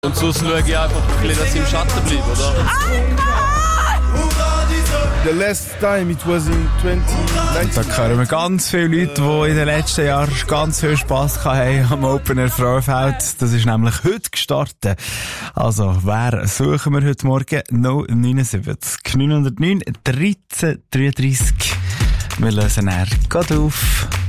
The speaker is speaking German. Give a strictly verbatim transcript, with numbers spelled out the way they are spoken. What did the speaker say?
Und sonst schaue ich einfach ein bisschen, dass ich im Schatten bleibe, oder? The last time it was in twenty nineteen. Da hören wir ganz viele Leute, die in den letzten Jahren ganz viel Spass hatten am Opener Frauenfeld. Das ist nämlich heute gestartet. Also, wer suchen wir heute Morgen? null neun sieben neun null neun dreizehn dreiunddreißig. Wir lösen er. Geht auf.